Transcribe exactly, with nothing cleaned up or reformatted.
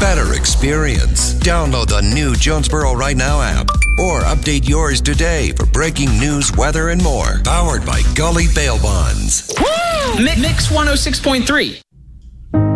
better experience. Download the new Jonesboro Right Now app or update yours today for breaking news, weather, and more. Powered by Gully Bail Bonds. Mix one oh six point three.